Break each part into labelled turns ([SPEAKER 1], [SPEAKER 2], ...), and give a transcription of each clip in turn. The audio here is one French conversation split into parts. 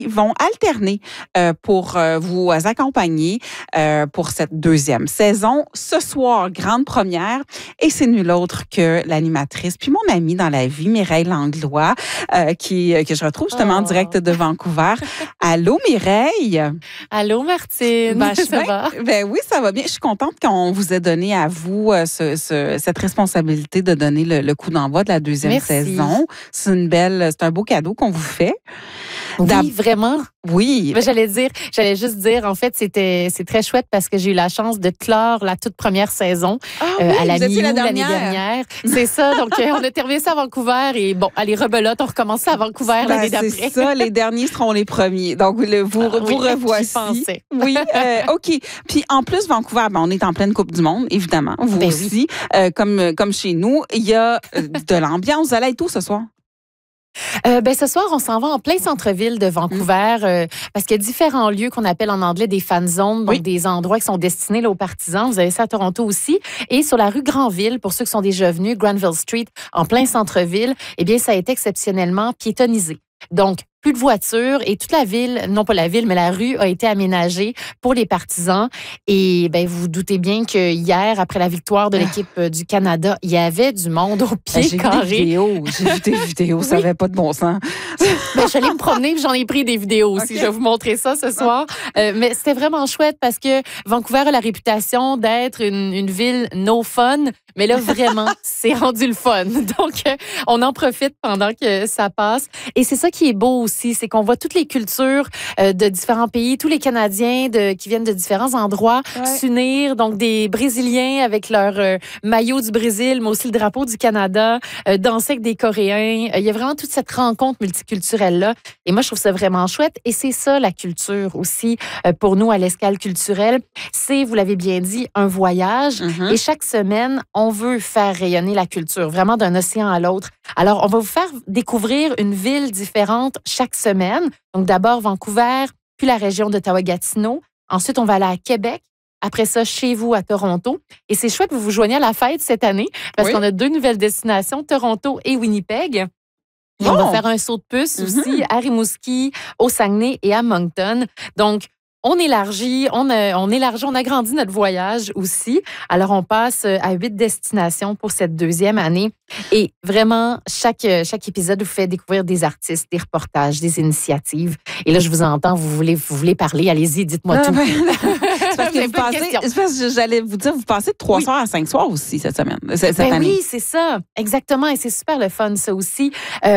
[SPEAKER 1] vont alterner pour vous accompagner pour cette deuxième saison. Ce soir, grande première, et c'est nul autre que l'animatrice, puis mon amie dans la vie, Mireille Langlois, que je retrouve justement en direct de Vancouver. Allô, Mireille?
[SPEAKER 2] Allô, Martine? Ça va?
[SPEAKER 1] Ben oui, ça va bien. Je suis contente qu'on vous ait donné à vous cette responsabilité de donner le coup d'envoi de la deuxième saison. C'est un beau cadeau qu'on vous fait.
[SPEAKER 2] Oui, vraiment.
[SPEAKER 1] Oui.
[SPEAKER 2] Ben, j'allais juste dire, en fait, c'est très chouette parce que j'ai eu la chance de clore la toute première saison à la mi-août l'année dernière. C'est ça. Donc, on a terminé ça à Vancouver et bon, allez, rebelote, on recommence ça à Vancouver l'année d'après.
[SPEAKER 1] C'est ça, les derniers seront les premiers. Donc, vous revoici. Oui, OK. Puis, en plus, Vancouver, on est en pleine Coupe du Monde, évidemment. Vous aussi. Oui. Comme chez nous, il y a de l'ambiance. Vous allez être où ce soir?
[SPEAKER 2] Ce soir, on s'en va en plein centre-ville de Vancouver parce qu'il y a différents lieux qu'on appelle en anglais des fan zones, donc des endroits qui sont destinés aux partisans. Vous avez ça à Toronto aussi. Et sur la rue Granville, pour ceux qui sont déjà venus, Granville Street, en plein centre-ville, eh bien, ça a été exceptionnellement piétonnisé. Donc, plus de voitures et toute la ville, non pas la ville, mais la rue a été aménagée pour les partisans. Et vous vous doutez bien que hier, après la victoire de l'équipe du Canada, il y avait du monde au pied carré.
[SPEAKER 1] J'ai vu des vidéos, ça n'avait pas de bon sens.
[SPEAKER 2] Je suis allée me promener et j'en ai pris des vidéos aussi. Je vais vous montrer ça ce soir. Mais c'était vraiment chouette parce que Vancouver a la réputation d'être une ville no fun. Mais là, vraiment, c'est rendu le fun. Donc, on en profite pendant que ça passe. Et c'est ça qui est beau aussi, c'est qu'on voit toutes les cultures de différents pays, tous les Canadiens qui viennent de différents endroits s'unir. Donc, des Brésiliens avec leur maillot du Brésil, mais aussi le drapeau du Canada, danser avec des Coréens. Il y a vraiment toute cette rencontre multiculturelle-là. Et moi, je trouve ça vraiment chouette. Et c'est ça, la culture aussi, pour nous, à l'Escale culturelle. C'est, vous l'avez bien dit, un voyage. Et chaque semaine, on veut faire rayonner la culture, vraiment d'un océan à l'autre. Alors, on va vous faire découvrir une ville différente chaque semaine. Donc, d'abord Vancouver, puis la région d'Ottawa-Gatineau. Ensuite, on va aller à Québec. Après ça, chez vous, à Toronto. Et c'est chouette que vous vous joigniez à la fête cette année parce qu'on a 2 nouvelles destinations, Toronto et Winnipeg. Et on va faire un saut de puce aussi à Rimouski, au Saguenay et à Moncton. Donc, on élargit, on agrandit notre voyage aussi. Alors, on passe à 8 destinations pour cette deuxième année. Et vraiment, chaque épisode vous fait découvrir des artistes, des reportages, des initiatives. Et là, je vous entends, vous voulez parler. Allez-y, dites-moi tout.
[SPEAKER 1] C'est parce que j'allais vous dire, vous passez de 3 soirs à 5 soirs aussi cette semaine, cette année.
[SPEAKER 2] Oui, c'est ça. Exactement. Et c'est super le fun, ça aussi.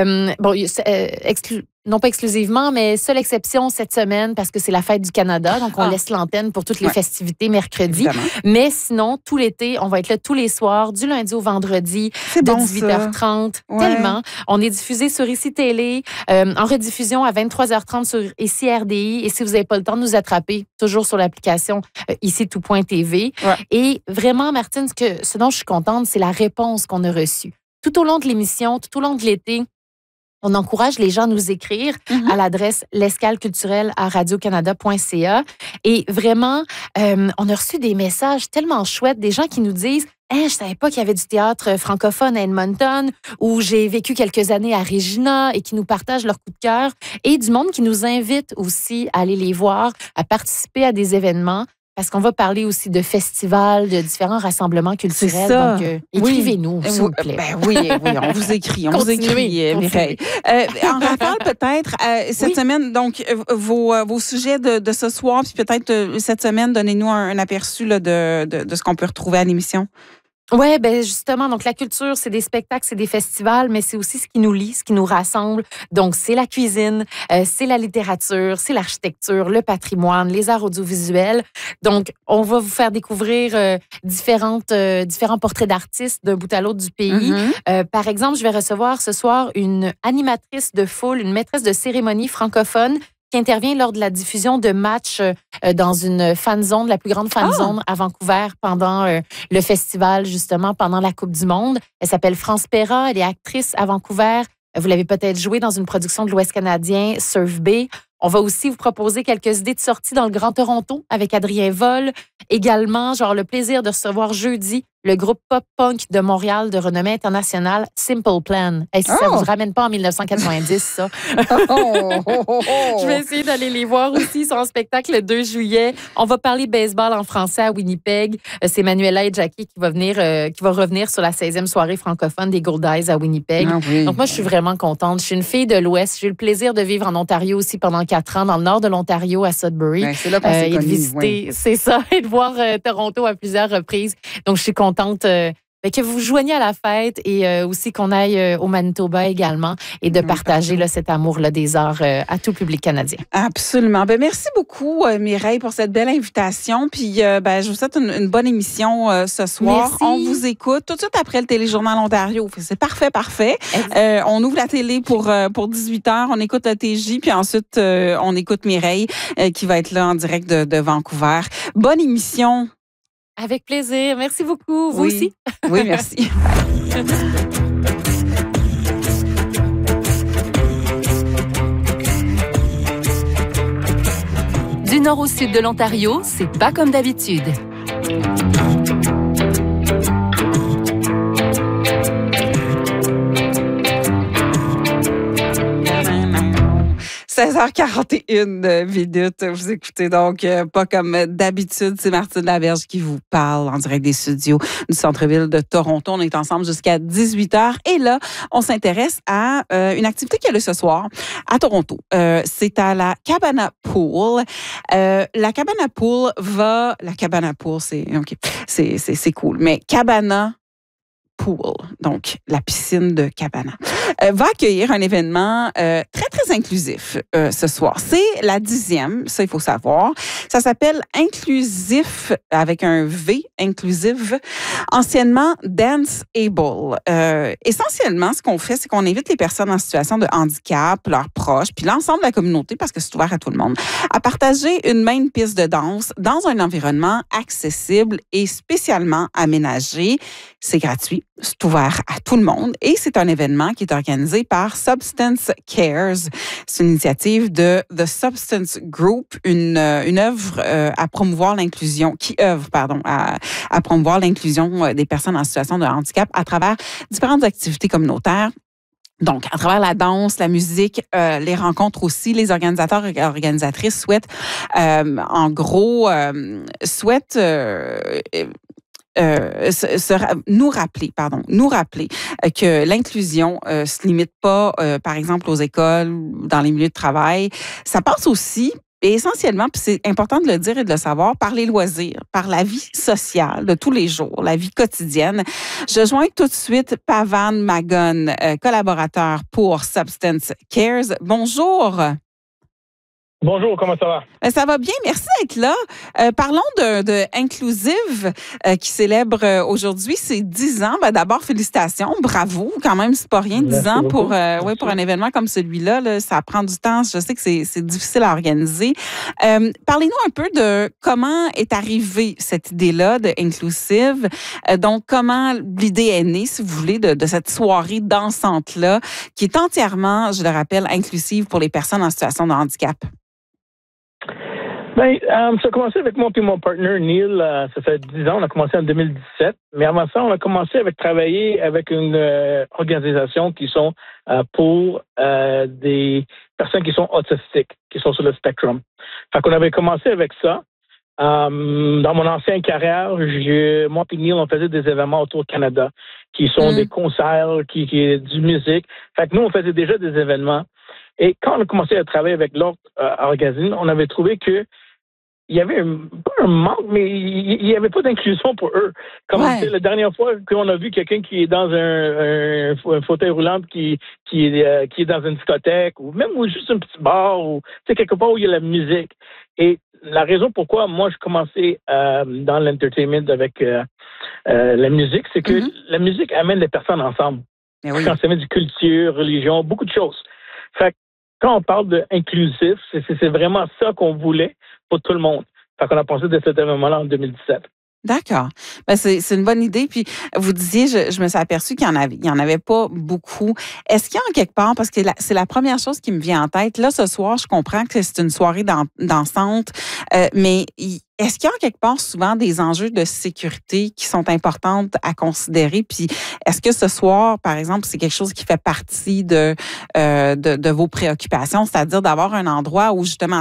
[SPEAKER 2] Non pas exclusivement, mais seule exception cette semaine parce que c'est la fête du Canada. Donc, on laisse l'antenne pour toutes les festivités mercredi. Évidemment. Mais sinon, tout l'été, on va être là tous les soirs, du lundi au vendredi, de 18h30. Tellement. On est diffusé sur ICI Télé, en rediffusion à 23h30 sur ICI RDI. Et si vous n'avez pas le temps de nous attraper, toujours sur l'application ICI Tout.tv. Et vraiment, Martine, ce dont je suis contente, c'est la réponse qu'on a reçue. Tout au long de l'émission, tout au long de l'été, on encourage les gens à nous écrire à l'adresse l'escaleculturelle@radiocanada.ca. Et vraiment, on a reçu des messages tellement chouettes, des gens qui nous disent « je savais pas qu'il y avait du théâtre francophone à Edmonton » ou « j'ai vécu quelques années à Regina » et qui nous partagent leur coup de cœur. Et du monde qui nous invite aussi à aller les voir, à participer à des événements. Parce qu'on va parler aussi de festivals, de différents rassemblements culturels. C'est ça. Donc, écrivez-nous, s'il vous plaît.
[SPEAKER 1] Oui, on vous écrit. On vous écrit, Mireille. En rappel, peut-être, cette semaine, donc, vos sujets de ce soir, puis peut-être cette semaine, donnez-nous un aperçu là, de ce qu'on peut retrouver à l'émission.
[SPEAKER 2] Oui, justement, donc la culture, c'est des spectacles, c'est des festivals, mais c'est aussi ce qui nous lie, ce qui nous rassemble. Donc, c'est la cuisine, c'est la littérature, c'est l'architecture, le patrimoine, les arts audiovisuels. Donc, on va vous faire découvrir différents portraits d'artistes d'un bout à l'autre du pays. Par exemple, je vais recevoir ce soir une animatrice de foule, une maîtresse de cérémonie francophone qui intervient lors de la diffusion de matchs dans une fan zone, la plus grande fan zone à Vancouver pendant le festival, justement, pendant la Coupe du Monde. Elle s'appelle France Perra, elle est actrice à Vancouver. Vous l'avez peut-être joué dans une production de l'Ouest canadien, Surf Bay. On va aussi vous proposer quelques idées de sortie dans le Grand Toronto avec Adrien Vol. Également, le plaisir de recevoir jeudi le groupe pop-punk de Montréal de renommée internationale, Simple Plan. Et si ça vous ramène pas en 1990, ça. Je vais essayer d'aller les voir aussi. Ils sont en spectacle le 2 juillet. On va parler baseball en français à Winnipeg. C'est Manuela et Jackie qui va revenir sur la 16e soirée francophone des Gold Eyes à Winnipeg.
[SPEAKER 1] Ah oui.
[SPEAKER 2] Donc moi, je suis vraiment contente. Je suis une fille de l'Ouest. J'ai eu le plaisir de vivre en Ontario aussi pendant 4 ans, dans le nord de l'Ontario, à Sudbury.
[SPEAKER 1] C'est là qu'on s'est
[SPEAKER 2] et de
[SPEAKER 1] connus,
[SPEAKER 2] visiter, c'est ça, et de voir Toronto à plusieurs reprises. Donc, je suis contente que vous joigniez à la fête et aussi qu'on aille au Manitoba également et de partager là, cet amour-là des arts à tout le public canadien.
[SPEAKER 1] Absolument. Merci beaucoup, Mireille, pour cette belle invitation. Puis, je vous souhaite une bonne émission ce soir.
[SPEAKER 2] Merci.
[SPEAKER 1] On vous écoute tout de suite après le Téléjournal Ontario. C'est parfait. On ouvre la télé pour 18h. On écoute le TJ, puis ensuite, on écoute Mireille qui va être là en direct de Vancouver. Bonne émission.
[SPEAKER 2] Avec plaisir. Merci beaucoup. Vous aussi.
[SPEAKER 1] Oui, merci.
[SPEAKER 3] Du nord au sud de l'Ontario, c'est pas comme d'habitude.
[SPEAKER 1] 16h41 minutes. Vous écoutez donc pas comme d'habitude. C'est Martine Laberge qui vous parle en direct des studios du centre-ville de Toronto. On est ensemble jusqu'à 18h. Et là, on s'intéresse à une activité qu'il y a ce soir à Toronto. C'est à la Cabana Pool. La Cabana Pool, c'est cool. Mais Cabana Pool, donc la piscine de Cabana, va accueillir un événement très, très inclusif ce soir. C'est la 10e, ça, il faut savoir. Ça s'appelle Inclusif, avec un V, Inclusive, anciennement Dance Able. Essentiellement, ce qu'on fait, c'est qu'on invite les personnes en situation de handicap, leurs proches, puis l'ensemble de la communauté, parce que c'est ouvert à tout le monde, à partager une même piste de danse dans un environnement accessible et spécialement aménagé. C'est gratuit. C'est ouvert à tout le monde et c'est un événement qui est organisé par Substance Cares. C'est une initiative de The Substance Group, une œuvre à promouvoir l'inclusion, à promouvoir l'inclusion des personnes en situation de handicap à travers différentes activités communautaires. Donc, à travers la danse, la musique, les rencontres aussi, les organisateurs et organisatrices souhaitent nous rappeler que l'inclusion se limite pas, par exemple, aux écoles, dans les milieux de travail. Ça passe aussi, et essentiellement, puis c'est important de le dire et de le savoir, par les loisirs, par la vie sociale de tous les jours, la vie quotidienne. Je joins tout de suite Pavan Magon, collaborateur pour Substance Cares. Bonjour.
[SPEAKER 4] Bonjour, comment ça va?
[SPEAKER 1] Ça va bien, merci d'être là. Parlons de Inclusive qui célèbre aujourd'hui ses 10 ans. D'abord, félicitations, bravo. Quand même, c'est pas rien, 10 ans pour un événement comme celui-là. Là, ça prend du temps. Je sais que c'est difficile à organiser. Parlez-nous un peu de comment est arrivée cette idée-là de Inclusive. Donc, comment l'idée est née, si vous voulez, de cette soirée dansante-là qui est entièrement, je le rappelle, inclusive pour les personnes en situation de handicap.
[SPEAKER 4] Ça a commencé avec moi et mon partner Neil, ça fait 10 ans, on a commencé en 2017. Mais avant ça, on a commencé avec travailler avec une organisation qui sont pour des personnes qui sont autistiques, qui sont sur le spectrum. Fait qu'on avait commencé avec ça. Dans mon ancienne carrière, moi et Neil, on faisait des événements autour du Canada, qui sont des concerts, qui est du musique. Fait que nous, on faisait déjà des événements. Et quand on a commencé à travailler avec l'autre organisme, on avait trouvé que il y avait pas un manque, mais il n'y avait pas d'inclusion pour eux. Comme la dernière fois qu'on a vu quelqu'un qui est dans un fauteuil roulant qui est dans une discothèque ou même juste un petit bar ou quelque part où il y a la musique. Et la raison pourquoi moi je commençais dans l'entertainment avec la musique, c'est que la musique amène les personnes ensemble. Quand ça met du culture, religion, beaucoup de choses. Fait que quand on parle d'inclusif, c'est vraiment ça qu'on voulait pour tout le monde. Fait qu'on a pensé de cet événement-là en 2017.
[SPEAKER 1] D'accord. C'est une bonne idée. Puis, vous disiez, je me suis aperçue qu'il y en avait pas beaucoup. Est-ce qu'il y a en quelque part, parce que c'est la première chose qui me vient en tête. Là, ce soir, je comprends que c'est une soirée dansante, mais Est-ce qu'il y a quelque part souvent des enjeux de sécurité qui sont importants à considérer? Puis est-ce que ce soir, par exemple, c'est quelque chose qui fait partie de vos préoccupations, c'est-à-dire d'avoir un endroit où justement